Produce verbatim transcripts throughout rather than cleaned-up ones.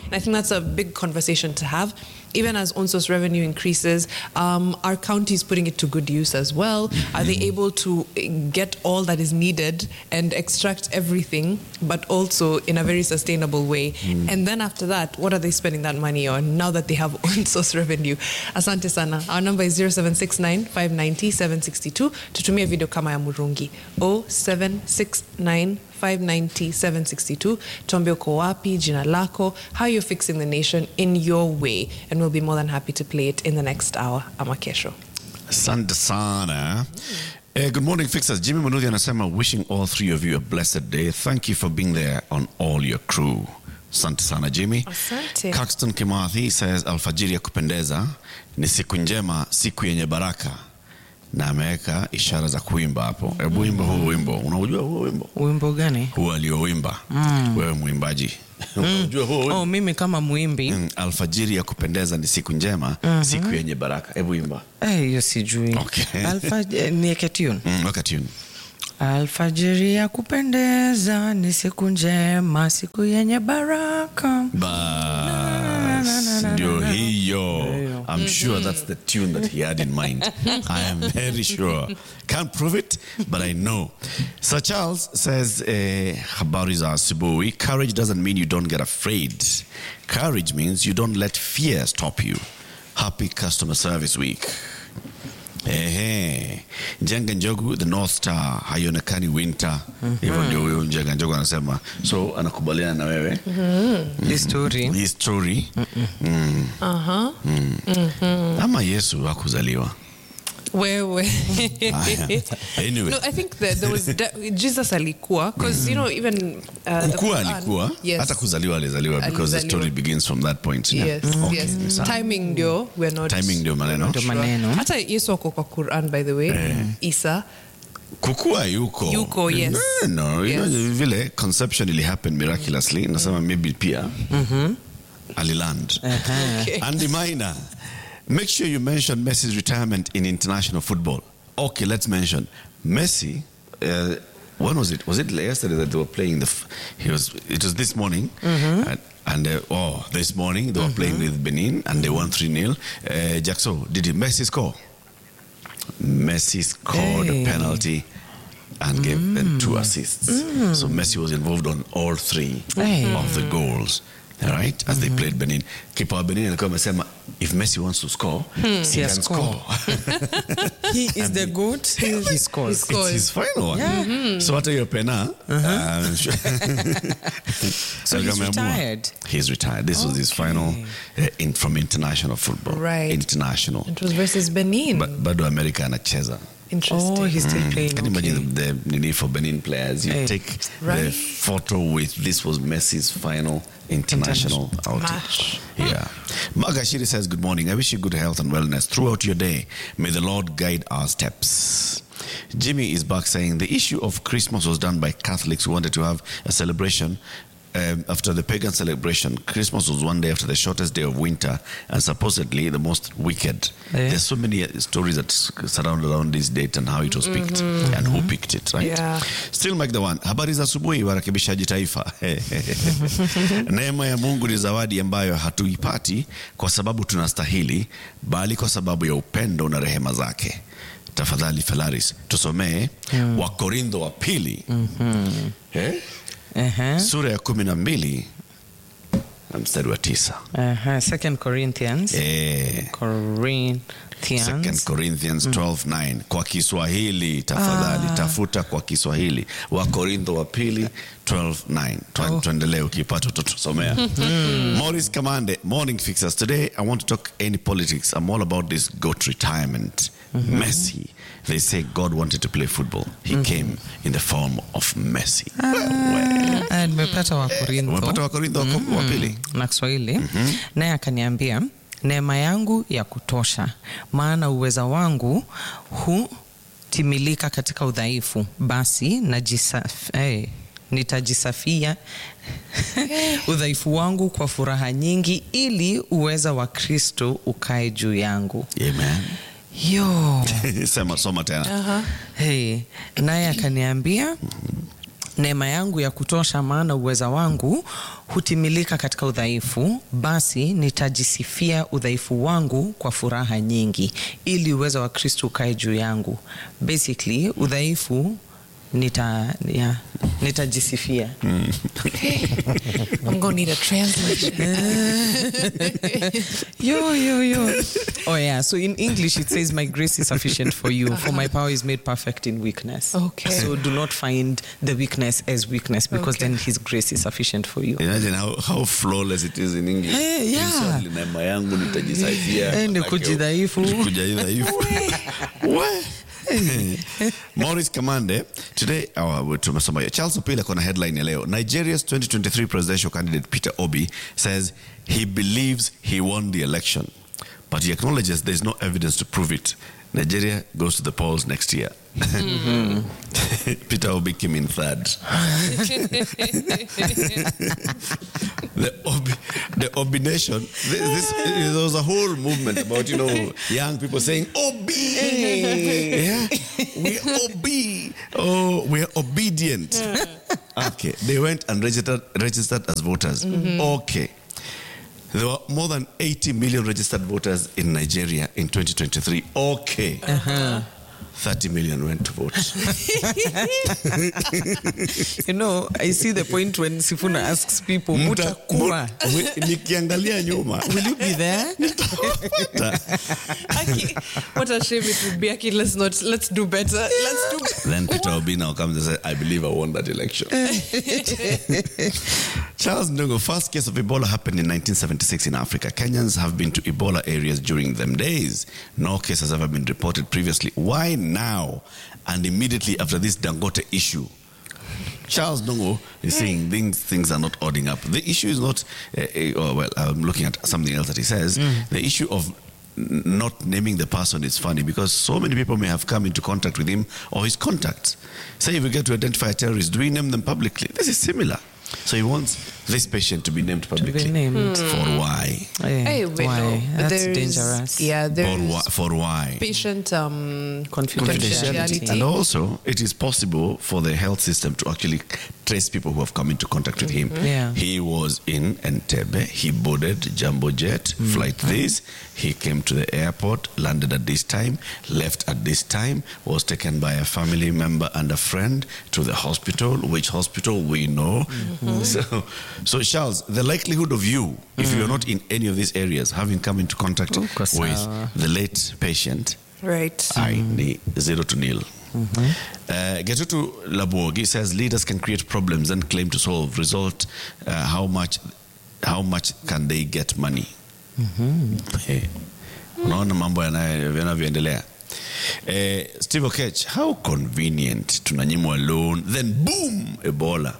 And I think that's a big conversation to have. Even as ONSOS revenue increases, um, our county is putting it to good use as well. Are they able to get all that is needed and extract everything, but also in a very sustainable way? Mm. And then after that, what are they spending that money on now that they have ONSOS revenue? Asante sana. Our number is zero seven six nine, five nine zero, seven six two. Tutumie video kama ya Murungi. zero seven six nine, five nine zero, seven six two. Tuambie uko wapi, jina lako, how you're fixing the nation in your way. And we'll be more than happy to play it in the next hour. Ama kesho. Asante sana. Uh, good morning, Fixers. Jimmy Munuthi anasema, wishing all three of you a blessed day. Thank you for being there on all your crew. Asante sana, Jimmy. Asante. Caxton Kimathi says, alfajiri ya kupendeza ni siku njema, siku yenye baraka. Na ameweka ishara za kuimba hapo. Hebu imba huo wimbo. Unajua huo wimbo? Wimbo gani? Huo alioimba. Mm. Wewe muimbaji. Unajua huo wimbo? Oh, mimi kama muimbi. Mm, alfajiri ya kupendeza ni siku njema, mm-hmm. siku yenye baraka. Hebu imba. Eh, hiyo sijui. Okay. Alfajiri ni tune. Mm, weka tune. Alfajiri ya kupendeza ni siku njema, siku yenye baraka. Bas, ndio hiyo. I'm sure that's the tune that he had in mind. I am very sure. Can't prove it, but I know. Sir Charles says, eh, habari za asubuhi. Courage doesn't mean you don't get afraid. Courage means you don't let fear stop you. Happy Customer Service Week. Ehe. Njenga Njogu, the North Star, haionekani winter. Hivyo ndio huyo Njenga Njogu anasema. So anakubaliana na wewe. Hii story. Hii story. Mm. Aha. Mm. Mm-hmm. Ama Yesu hakuzaliwa. Wewe. Anyway. No, I think that there was de- Jesus alikuwa, because mm-hmm. you know, even uh, kukua alikuwa, yes. Hata kuzaliwa alizaliwa, because alizaliwa. The story begins from that point. Yes, yeah? Okay. Yes. Timing ndio, we're not. Timing ndio maneno. Sure. maneno. Hata Yesu wako kwa Quran, by the way. Eh. Isa. Kukua yuko. Yuko, yes. No, no. Yes. You know, vile conception ili happen miraculously. Mm-hmm. Nasema maybe pia. Mm-hmm. Aliland. Uh-huh. Okay. Andy Maina. Make sure you mention Messi's retirement in international football. Okay, let's mention Messi. Uh, when was it? Was it yesterday that they were playing? The f- he was. It was this morning, mm-hmm. and, and uh, oh, this morning they were mm-hmm. playing with Benin and they won three nil. Uh, Jackson, did he Messi score? Messi scored hey. a penalty and gave mm. uh, two assists. Mm. So Messi was involved on all three hey. of the goals. All right, as mm-hmm. they played Benin. Keeper of Benin alikuwa amesema, if Messi wants to score, hmm. he can score. He is the goat. He, he scores. He scores. It's his final one. Yeah. Mm-hmm. So what are your pena? Uh-huh. Uh, so he's retired. He's retired. This okay. was his final uh, in, from international football. Right. International. It was versus Benin. But bado America anacheza. Interesting. Oh, he's still mm. playing. Can you okay. imagine the, the need for Benin players? You hey. take right. the photo with, this was Messi's final international, international. outing. Yeah. Magashiri says, good morning. I wish you good health and wellness throughout your day. May the Lord guide our steps. Jimmy is back saying, the issue of Christmas was done by Catholics who wanted to have a celebration. Um, after the pagan celebration, Christmas was one day after the shortest day of winter and supposedly the most wicked. Yeah. There's so many stories that surround around this date and how it was picked mm-hmm. and who picked it, right? Yeah. Still Mike the one. Habari za asubuhi warakibishaji taifa. Neema ya Mungu ni zawadi ambayo hatuipati kwa sababu tunastahili, bali kwa sababu ya upendo na rehema zake. Tafadhali Felaris, tusomee mm. wa Korintho wa pili. Mhm. Eh? Uh-huh. Sura ya kumi na mbili na mstari wa tisa. Uh-huh. Second Corinthians. Eh. Corinthians. Second Corinthians twelve nine. Mm. Kwa Kiswahili tafadhali ah. tafuta kwa Kiswahili. Wa Korintho wa pili twelve nine. Oh. Tuendelee ukipata tutusomea. mm. Morris Kamande, morning fixers. Today I want to talk any politics. I'm all about this GOAT retirement. Mm-hmm. Messi. They say God wanted to play football. He mm-hmm. came in the form of Messi. Ah, well, well. Nimepata wa Korintho. Nimepata wa Korintho mm-hmm. wa pili. Na Kiswahili. Mm-hmm. Naye akaniambia, neema yangu ya kutosha, maana uweza wangu hutimilika katika udhaifu. Basi najisaf, eh, nitajisafia udhaifu wangu kwa furaha nyingi, ili uweza wa Kristo ukae juu yangu. Amen. Yo. Sema soma tena. Uh-huh. Hey, naye akaniambia, neema yangu ya kutosha, maana uweza wangu hutimilika katika udhaifu. Basi nitajisifia udhaifu wangu kwa furaha nyingi, ili uweza wa Kristo ukae juu yangu. Basically, udhaifu nita yeah, nitajisifia. I'm gonna need a translation. yo yo yo oh yeah, so in English it says, my grace is sufficient for you, for my power is made perfect in weakness. Okay. So do not find the weakness as weakness, because Okay. then his grace is sufficient for you. Imagine how, how flawless it is in English. Hey, yeah. In Swahili, neema yangu nitajisifia. Eh, ni kujidhaifu. Kujidhaifu. What? Morris Kamande, today our tumesoma hiyo. Charles Opila kona headline ya leo. Nigeria's twenty twenty-three presidential candidate Peter Obi says he believes he won the election, but he acknowledges there's no evidence to prove it. Nigeria goes to the polls next year. Mm-hmm. Peter Obi came in third. the Obi, the Obi Nation. This, this, there was a whole movement about, you know, young people saying Obi. Yeah, we Obi. Oh, we're obedient. Okay, they went and registered registered as voters. Mm-hmm. Okay. There were more than eighty million registered voters in Nigeria in twenty twenty-three. Okay. Uh-huh. thirty million went to vote. You know, I see the point when Sifuna asks people, mutakuwa, nikiangalia nyuma, will you be there? Aki, what a shame it would be. Aki, let's not, let's do better. Let's do better. Then Peter Obi now comes and says, I believe I won that election. Charles Ndongo, first case of Ebola happened in nineteen seventy-six in Africa. Kenyans have been to Ebola areas during them days. No case has ever been reported previously. Why now and immediately after this Dangote issue? Charles Ndongo is saying things things are not adding up. The issue is not, uh, uh, oh, well, I'm looking at something else that he says. Mm. The issue of not naming the person is funny, because so many people may have come into contact with him or his contacts. Say if we get to identify terrorists, do we name them publicly? This is similar. So he wants this patient to be named publicly. To be named. For why? Hey, Hey, wait, why? no. That's There's- dangerous. Yeah, For there's why? For why? patient um, Confidentiality. confidentiality. And also, it is possible for the health system to actually trace people who have come into contact with him. Yeah. He was in Entebbe. He boarded Jumbo Jet, flight this. He came to the airport, landed at this time, left at this time, was taken by a family member and a friend to the hospital. Which hospital we know. Mm-hmm. So, so Charles, the likelihood of you, if mm. you're not in any of these areas, having come into contact Oh, with the late patient, Right. I need zero to nil. Mm-hmm. Uh, Getutu Labogi says leaders can create problems and claim to solve. Result, uh, how much, how much can they get money? Mm-hmm. Hey. Unaona mambo yanavyoendelea. Uh, Steve Okech, how convenient, tunanyimwa loan, then boom, Ebola.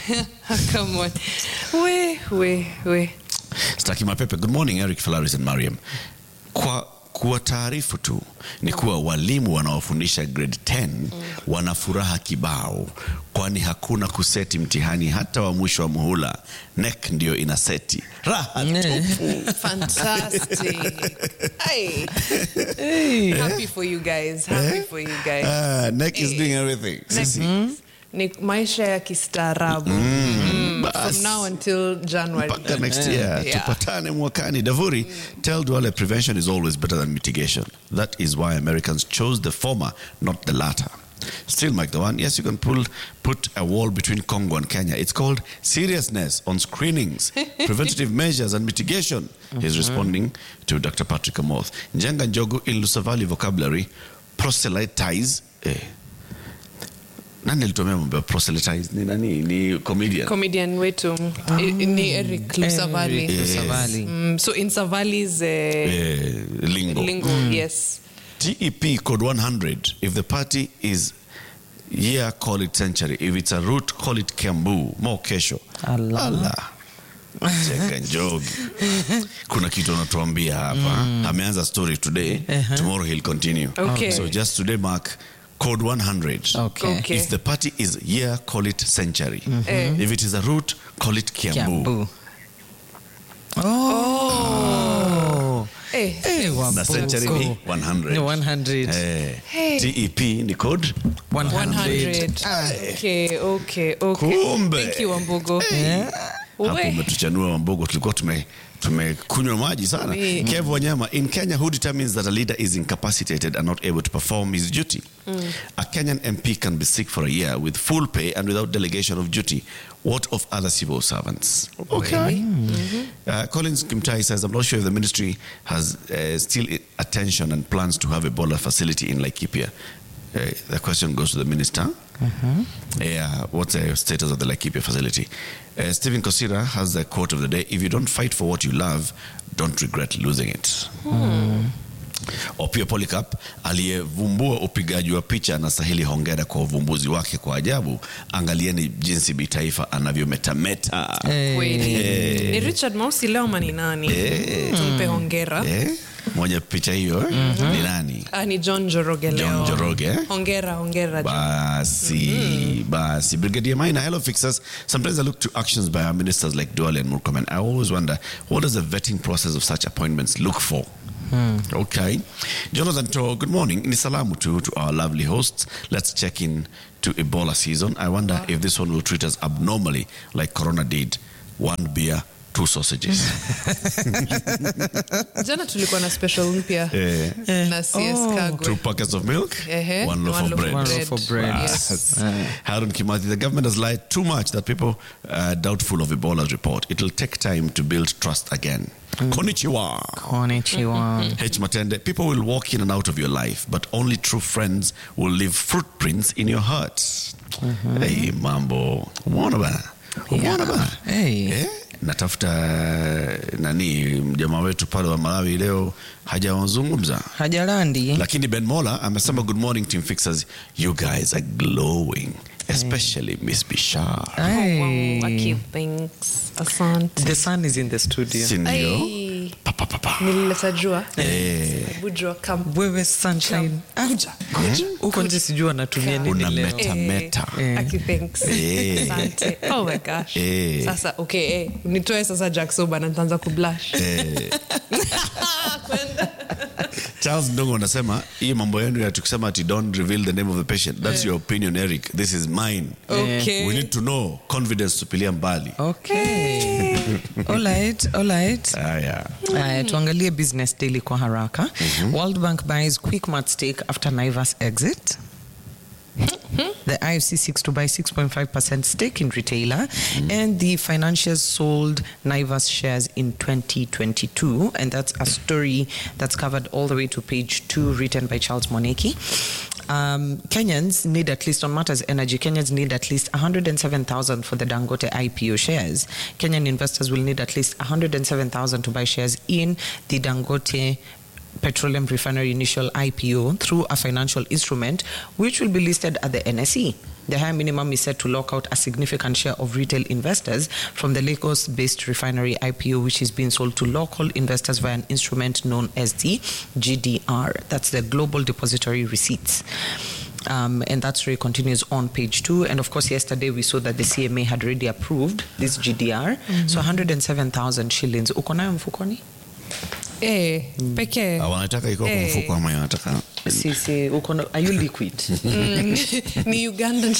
Come on. We, we, we. Staki Mapepe, good morning Eric, Falaris and Mariam. Kwa kuwa taarifu tu ni kuwa walimu wanaofundisha grade ten mm. wana furaha kibao, kwani hakuna kuseti mtihani hata wa mwisho wa muhula. N E C ndio inaseti. Raha tupu. Fantastic. Hey. Hey. Happy for you guys. Happy Eh? for you guys. Uh, N E C is doing everything. Sisi. Ni maisha ya kistaarabu. Mm. From now until January. Mpaka next year. Yeah. Tupatane mwakani. Davuri, tell Duale prevention is always better than mitigation. That is why Americans chose the former, not the latter. Still, Mike the one, yes, you can pull, put a wall between Congo and Kenya. It's called seriousness on screenings, preventative measures and mitigation. Mm-hmm. He's responding to Doctor Patrick Amoth. Njenga Njogu in Lusavali vocabulary, proselytize. Eh. Nani alitumia mambo proselytize? Ni nani? Ni comedian. Comedian wetu. Oh. Ni Eric Lusavali. Eric Lusavali. Mm, so in Savali's uh, Eh, lingo. lingo, mm. yes. T E P code one hundred. If the party is year, call it century. If it's a route, call it Kiambu. More kesho. Allah. Allah. Cheka Njogi. Kuna kitu anatuambia hapa. Mm. Ameanza story today. Uh-huh. Tomorrow he'll continue. Okay. So just today mark code one hundred. Okay. Okay. If the party is year, call it century. Mm-hmm. If it is a route, call it Kiambu. Kiambu. Oh. Hey, Hey. Hey, Na century ni one hundred. Ni one hundred. Eh, Hey. T E P ni code one one hundred. Okay, okay, okay. Kumbe. Thank you, Wambugo. Hapo umetuchanua Wambugo, tulikuwa tume tumekunywa maji sana. Mm. Kev Wanyama, in Kenya, who determines that a leader is incapacitated and not able to perform his duty? Mm. A Kenyan M P can be sick for a year with full pay and without delegation of duty. What of other civil servants? Okay. Mm-hmm. Uh, Collins Kimtai says, I'm not sure if the ministry has uh, still attention and plans to have a Ebola facility in Laikipia. Uh, the question goes to the minister. Mm-hmm. Yeah, what's the status of the Laikipia facility? Uh, Stephen Kosira has the quote of the day: if you don't fight for what you love, don't regret losing it. Mm. Opio Polycarp aliyevumbua upigaji wa picha anastahili hongera kwa uvumbuzi wake kwa ajabu. Angalieni jinsi bitaifa anavyometameta. Hey. Kweli. Hey. Ni Richard Mausi leo mani nani? Hey. Tumpe hongera. Eh? Mwenye picha hiyo mm-hmm. ni nani? Ah, ni John Joroge leo. John Joroge. Eh? Hongera, hongera. Basi, mm-hmm. basi. Brigadier Maina, hello fixers. Sometimes I look to actions by our ministers like Duale and Murkomen. I always wonder, what does the vetting process of such appointments look for? Hmm. Okay. Jonathan To, good morning. Ni salamu to, to our lovely hosts. Let's check in to Ebola season. I wonder wow. if this one will treat us abnormally like Corona did. One beer, two sausages. Jana tulikuwa na special mpya Eh. na C S Oh. Kagwe. Two packets of milk, Ehe, one loaf one of loaf bread. of One loaf of bread. Yes. Harun Kimathi, the government has lied too much that people are doubtful of Ebola's report. It will take time to build trust again. Mm. Konnichiwa. Konnichiwa. H. Matende, people will walk in and out of your life, but only true friends will leave footprints in your heart. Mm-hmm. Hey, mambo. Umeona bana? Umeona bana? Hey. Eh? Natafuta nani mjamaa wetu pale wa Malawi leo hajawazungumza. Hajalandi. Lakini Ben Mola amesema good morning team fixers, you guys are glowing, especially Miss Bishar. Hey. Oh, wow. Aki, thanks. Asante. The sun is in the studio. Sindio? Ay. Papa papa. Nilileta jua. Eh. Bujua come. Wewe sunshine. Kuja. Kuja. Uko nje sijua natumia nini Una leo. meta meta. Eh. Aki, thanks. Eh. Asante. Oh my gosh. Eh. Sasa, okay, eh. Nitoe sasa Jack Soba na nitaanza kublush. Eh. Charles Ndongo anasema hii mambo yenu ya tukisema ati don't reveal the name of the patient. That's yeah. your opinion, Eric. This is mine. Okay. We need to know. Confidence tupilia mbali. Okay. All right, all right. Ah, yeah. Uh, tuangalie business daily kwa haraka. Mm-hmm. World Bank buys Quickmart stake after Naivas exit. The I F C seeks to buy six point five percent stake in retailer, mm. and the financiers sold Naivas shares in twenty twenty-two, and that's a story that's covered all the way to page two, written by Charles Moneki. Um, Kenyans need at least, on Matters Energy, Kenyans need at least one hundred seven thousand for the Dangote I P O shares. Kenyan investors will need at least one hundred seven thousand to buy shares in the Dangote Petroleum Refinery initial I P O through a financial instrument which will be listed at the N S E. The higher minimum is set to lock out a significant share of retail investors from the Lagos-based refinery I P O, which is being sold to local investors via an instrument known as the G D R. That's the Global Depository Receipts. Um, and that story continues on page two. And of course, yesterday we saw that the C M A had already approved this G D R. Mm-hmm. So one hundred seven thousand shillings. Uko nayo mfukoni? Eh, peke. Wanataka iko kwa mfuko ama wanataka Si, si, uko na, are you liquid? Mm, ni Ugandan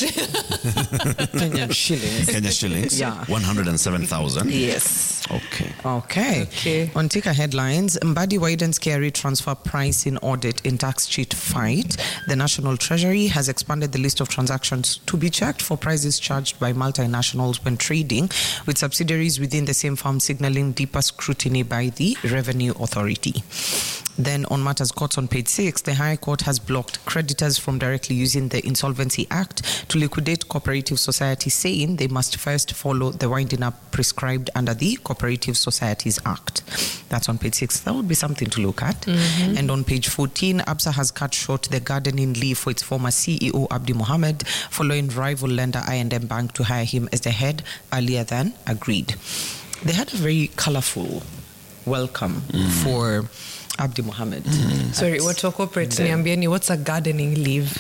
Kenyan shillings. Kenya shillings? Yeah. one hundred seven thousand? Yes. Okay. Okay. Okay. On Tika headlines, Mbadi widens K R A transfer price in audit in tax cheat fight. The National Treasury has expanded the list of transactions to be checked for prices charged by multinationals when trading with subsidiaries within the same firm, signaling deeper scrutiny by the Revenue Authority. Then on Matters Courts on page six, the High Court has blocked creditors from directly using the Insolvency Act to liquidate cooperative societies, saying they must first follow the winding up prescribed under the Cooperative Societies Act. That's on page six. That would be something to look at. Mm-hmm. And on page fourteen, Absa has cut short the gardening leave for its former C E O, Abdi Mohammed, following rival lender I and M Bank to hire him as the head earlier than agreed. They had a very colorful welcome mm. for Abdi Mohammed. Mm. Sorry, watu wa corporate niambieni, what's a gardening leave?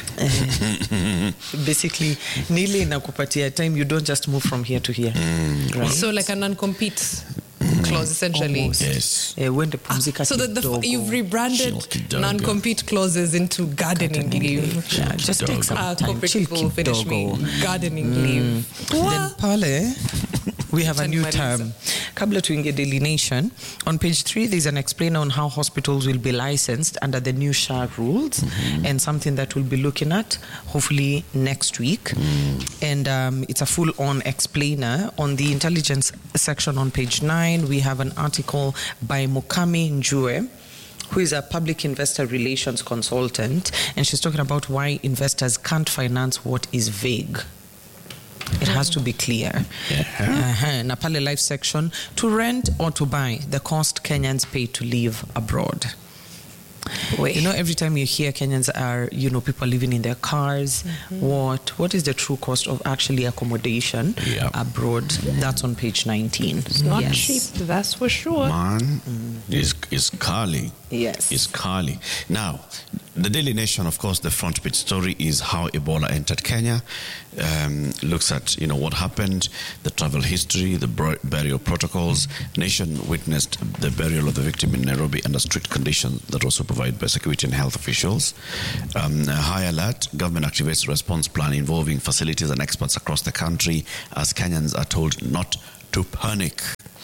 Basically, nili inakupatia time, you don't just move from here to here. Mm. Right? So like a non-compete. clause, essentially. Almost. Yes. Eh, wende pumzika So that the, kidogo. you've rebranded Kidogo. non-compete clauses into gardening leave. Yeah, just take some Uh, time. corporate Chill people finish me. kidogo. Gardening leave. Then pale, we have a new Marisa. term. Kabla tuingie Daily Nation, on page three, there's an explainer on how hospitals will be licensed under the new S H A rules, mm-hmm. and something that we'll be looking at hopefully next week. Mm. And um, it's a full-on explainer. On the intelligence section on page nine, we have an article by Mukami Njue, who is a public investor relations consultant, and she's talking about why investors can't finance what is vague. It has to be clear. Yeah. Uh-huh. Na pale life section, to rent or to buy, the cost Kenyans pay to live abroad. Wait. You know, every time you hear Kenyans are, you know, people living in their cars, mm-hmm. what what is the true cost of actually accommodation Yep. abroad? That's on page nineteen. It's not Yes. cheap, that's for sure. Man, is is Kali. Yes. Is Kali. Now, the Daily Nation, of course, the front page story is how Ebola entered Kenya. Um, looks at, you know, what happened, the travel history, the bur- burial protocols. Nation witnessed the burial of the victim in Nairobi under strict conditions that was supervised by security and health officials. Um, a high alert, government activates response plan involving facilities and experts across the country as Kenyans are told not to panic.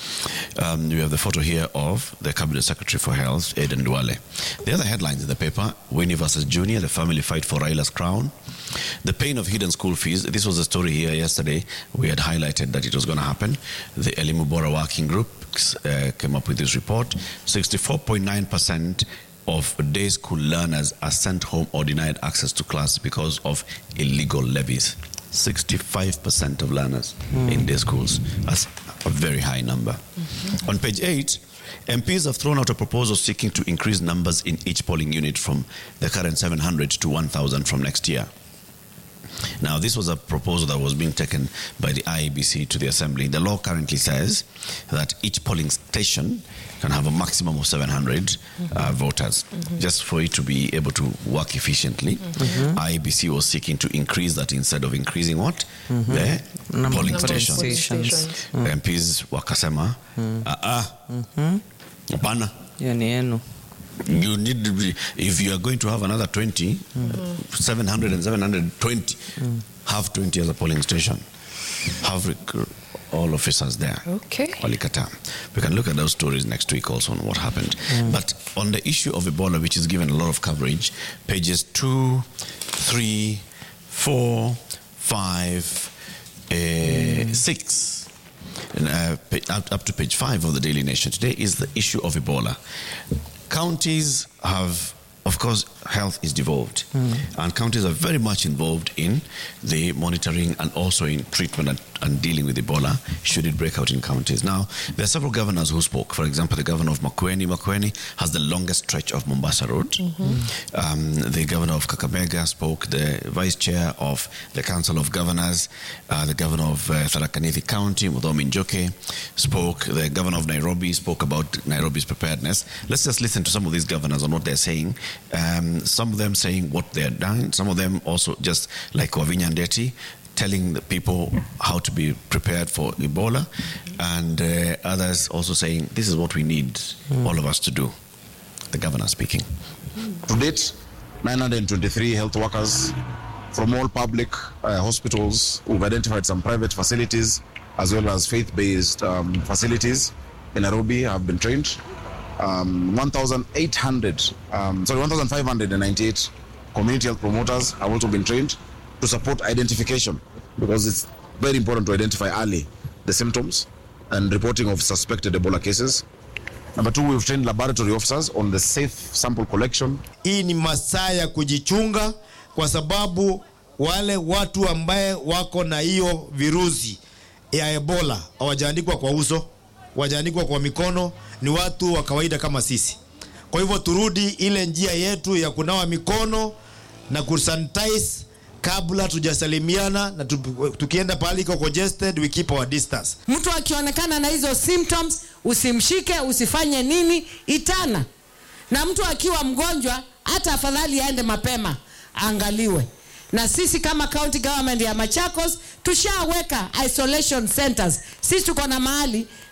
Um, we have the photo here of the Cabinet Secretary for Health, Aden Duale. The other headlines in the paper: Winnie versus Junior, the family fight for Raila's crown. The pain of hidden school fees. This was a story here yesterday. We had highlighted that it was going to happen. The Elimu Bora Working Group uh, came up with this report. sixty-four point nine percent of day school learners are sent home or denied access to class because of illegal levies. sixty-five percent of learners mm. in day schools. That's a very high number. Mm-hmm. On page eight, M Ps have thrown out a proposal seeking to increase numbers in each polling unit from the current seven hundred to one thousand from next year. Now, this was a proposal that was being taken by the I E B C to the Assembly. The law currently says that each polling station can have a maximum of seven hundred mm-hmm. uh, voters, mm-hmm. just for it to be able to work efficiently. Mm-hmm. I E B C was seeking to increase that instead of increasing what? Mm-hmm. The Number polling of stations. stations. Mm. M Ps wakasema, mm. ah, ah, mm-hmm. Apana. Yani yenu. You need to be, if you are going to have another twenty, mm-hmm. seven hundred and seven hundred twenty, mm. have twenty as a polling station. Have rec- all officers there. Okay. Walikata. We can look at those stories next week also on what happened. Mm. But on the issue of Ebola, which is given a lot of coverage, pages two, three, four, five, uh, mm. six, and, uh, up, up to page five of the Daily Nation today is the issue of Ebola. Counties have, of course, health is devolved, mm. and counties are very much involved in the monitoring and also in treatment and, and dealing with Ebola should it break out in counties. Now, there are several governors who spoke. For example, the governor of Makueni. Makueni has the longest stretch of Mombasa Road. Mm-hmm. Um, the governor of Kakamega spoke. The vice chair of the Council of Governors, uh, the governor of uh, Tharaka Nithi County, Muthomi Njoke, spoke. The governor of Nairobi spoke about Nairobi's preparedness. Let's just listen to some of these governors on what they're saying. Um, some of them saying what they're done. Some of them also just like Wavinya Ndeti, telling the people how to be prepared for Ebola, and uh, others also saying this is what we need mm. all of us to do. The governor speaking. To date, nine hundred twenty-three health workers from all public uh, hospitals. We've identified some private facilities as well as faith-based um, facilities in Nairobi have been trained. Um, one thousand eight hundred, um, sorry, one thousand five hundred ninety-eight community health promoters have also been trained to support identification, because it's very important to identify early the symptoms and reporting of suspected Ebola cases. Number two, we've trained laboratory officers on the safe sample collection. Hii ni masaa ya kujichunga, kwa sababu wale watu ambaye wako na hiyo virusi ya Ebola hawajaandikwa kwa uso, hawajaandikwa kwa mikono, ni watu wa kawaida kama sisi. Kwa hivyo turudi ile njia yetu ya kunawa mikono na kusanitize kabla tujasalimiana, na tukienda pale iko congested, we keep our distance. Mtu akionekana na hizo symptoms, usimshike, usifanye nini, itana. Na mtu akiwa mgonjwa, hata afadhali aende mapema, angaliwe. Na sisi kama county government ya Machakos, tushaweka isolation centers. Sisi tuko na mahali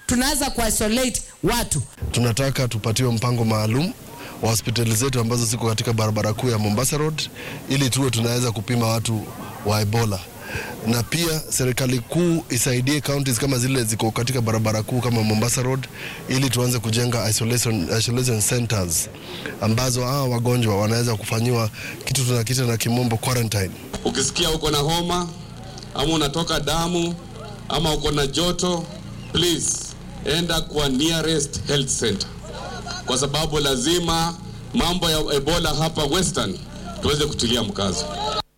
tunaanza kuisolate watu. Tunataka tupatiwe mpango maalum wa hospitali zetu ambazo ziko katika barabara kuu ya Mombasa Road ili tuwe tunaweza kupima watu wa Ebola. Na pia serikali kuu isaidie counties kama zile ziko katika barabara kuu kama Mombasa Road ili tuanze kujenga isolation, isolation centers ambazo hawa wagonjwa wanaweza kufanyiwa kitu tunakiita na kimombo quarantine. Ukisikia uko na homa ama unatoka damu ama uko na joto, please enda kwa nearest health center, kwa sababu lazima mambo ya Ebola hapa Western tuweze kutilia mkazo.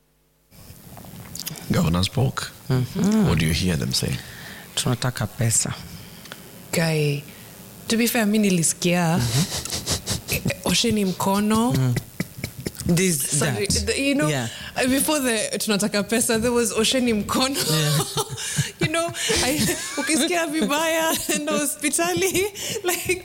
Governor spoke. Mm-hmm. What do you hear them say? Tunataka pesa. Guy, to be fair, mimi nilisikia osheni mkono. Mm. This, Sorry, that. the, you know, Yeah. before the tunataka pesa, there was osheni mkono. Yeah. You know, I ukisikia vibaya and hospitali, like.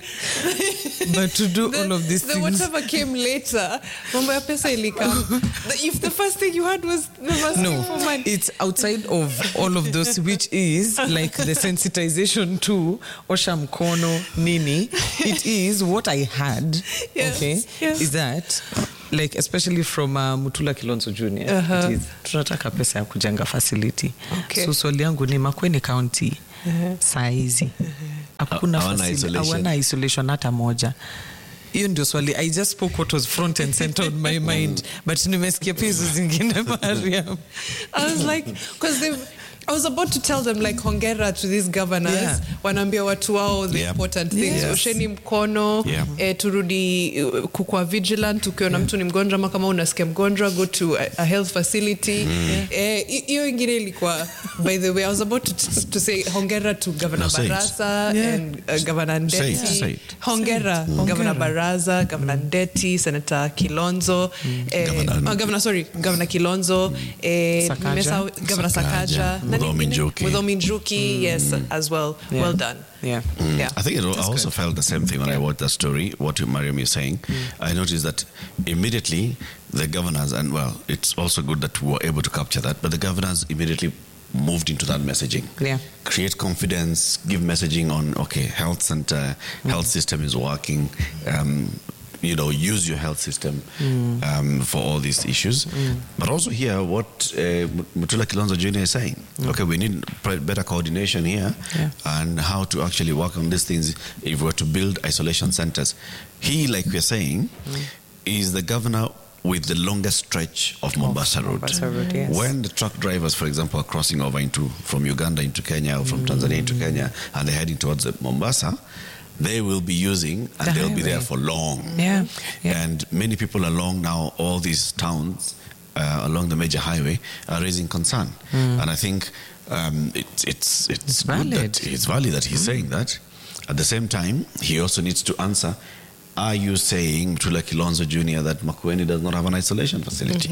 But to do the, all of these the things. whatever came later, mambo ya pesa ilikam. If the first thing you had was never asking No, for money. it's outside of all of those, which is like the sensitization to osha mkono nini. It is what I had, Yes, okay, yes. is that like especially from uh, Mutula Kilonzo Junior Uh-huh. It is tunataka pesa ya kujenga facility. Okay. So swali yangu ni Makueni County uh-huh. saa hizi hakuna Hawana facility, isolation. hawana isolation hata moja. Hiyo ndio swali. I just spoke what was front and center on my mind, but nimesikia pia hizo zingine Mariam. I was like, because they, I was about to tell them like hongera to these governors. Yeah. Wanaambia watu wao the Yeah. important things. Yes. Osheni mkono, Yeah. eh, turudi uh, kukua vigilant, ukiona mtu ni mgonjwa ama kama unasikia mgonjwa, go to a, a health facility. Eh, hiyo ingine ilikuwa, by the way, I was about to, to say hongera to Governor No, say it. Barasa Yeah. and uh, Governor Say it, Ndeti. say it. Hongera, Governor Baraza, Governor Ndeti, Senator Kilonzo, eh, Governor- uh, Governor sorry, Governor Kilonzo, eh, Sakaja. nimesahau- Governor Sakaja, Sakaja, Nani Muthomi mwingine? Njuki. Muthomi Njuki, yes, as well. Yeah. Well done. Yeah. Yeah. I think it, I also felt the same thing when I watched that story, what Mariam is saying. I noticed that immediately the governors, and well, it's also good that we were able to capture that, but the governors immediately moved into that messaging. Yeah. Create confidence, give messaging on, okay, health center, health system is working, um, you know, use your health system um, for all these issues. But also hear what uh, Mutula Kilonzo Junior is saying. Okay, we need pre- better coordination here Yeah. and how to actually work on these things if we were to build isolation centers. He, like we're saying, is the governor with the longest stretch of Mombasa Road. Mombasa Road, yes. When the truck drivers, for example, are crossing over into from Uganda into Kenya or from Tanzania into Kenya and they're heading towards the Mombasa, they will be using and The they'll be there highway. for long. Yeah. Yeah. And many people along now, all these towns uh, along the major highway are raising concern. And I think um, it, it's, it's, It's good valid. that it's valid that he's saying that. At the same time, he also needs to answer, are you saying, Mutula Kilonzo Junior, that Makueni does not have an isolation facility?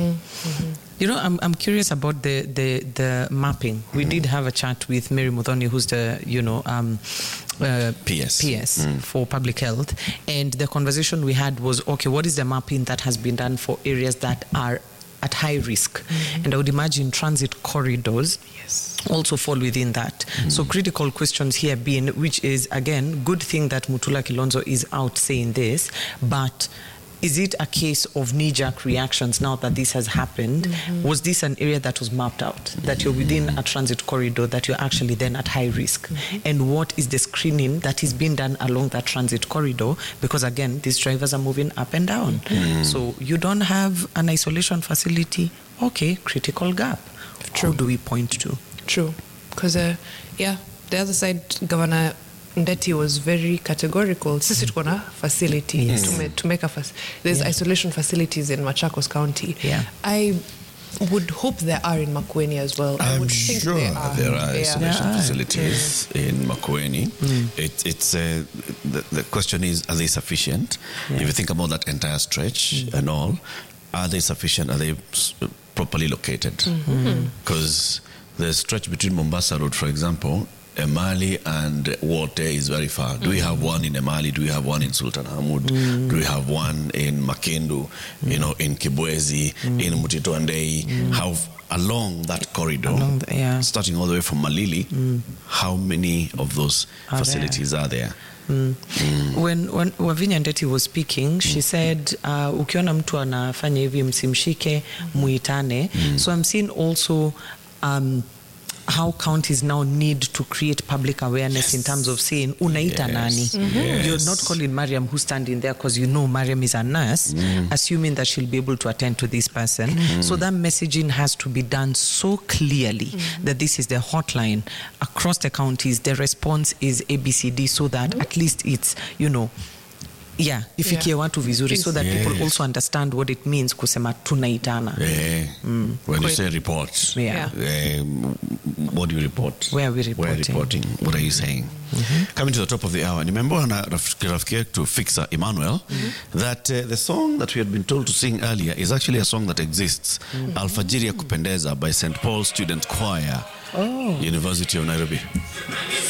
You know, I'm I'm curious about the the, the mapping. We did have a chat with Mary Muthoni, who's the you know um, uh, P S. P S for public health, and the conversation we had was, okay, what is the mapping that has been done for areas that are at high risk? And I would imagine transit corridors also fall within that. So critical questions here being, which is again, good thing that Mutula Kilonzo is out saying this, but is it a case of knee-jerk reactions now that this has happened? Was this an area that was mapped out, that you're within a transit corridor, that you're actually then at high risk? And what is the screening that is being done along that transit corridor? Because again, these drivers are moving up and down. So you don't have an isolation facility. Okay, critical gap. Who do we point to? True. Because, uh, yeah, the other side, Governor Ndeti was very categorical. Sisi tuko na facility Yes. to, ma- to make a fac- there's Yeah. isolation facilities in Machakos County. Yeah. I would hope there are in Makueni as well. I I'm would think sure there are. there are Yeah. isolation Yeah. facilities in Makueni. It, it's uh, the, the question is, are they sufficient? If you think about that entire stretch and all, are they sufficient? Are they s- properly located? Because the stretch between Mombasa Road, for example, Emali and Wote is very far. Do we have one in Emali? Do we have one in Sultan Hamud? Mm. Do we have one in Makendu? Mm. You know, in Kibwezi, mm. in Mutito Andei? Mm. How along that corridor, along the, yeah. starting all the way from Malili, mm. how many of those are facilities there? are there? Mm. Mm. When, when Wavinya Ndeti was speaking, she mm. said, uh, ukiona mtu anafanya hivi msimshike, muitane. Mm. So I'm seeing also um, how counties now need to create public awareness yes. in terms of saying, unaita yes. nani? Mm-hmm. Yes. You're not calling Mariam who's standing there because you know Mariam is a nurse, mm. assuming that she'll be able to attend to this person. Mm. So that messaging has to be done so clearly mm. that this is the hotline across the counties. The response is A B C D so that mm. at least it's, you know, yeah, ifikie yeah. watu vizuri so that yes. people also understand what it means kusema tunaitana. Yeah. Mm. When you say report, yeah. uh, what do you report? Where are we reporting? Where are reporting? What are you saying? Mm-hmm. Coming to the top of the hour, remember to Fixer Emmanuel mm-hmm. that uh, the song that we had been told to sing earlier is actually a song that exists, mm-hmm. Alfajiri ya Kupendeza by Saint Paul Student Choir, oh. University of Nairobi.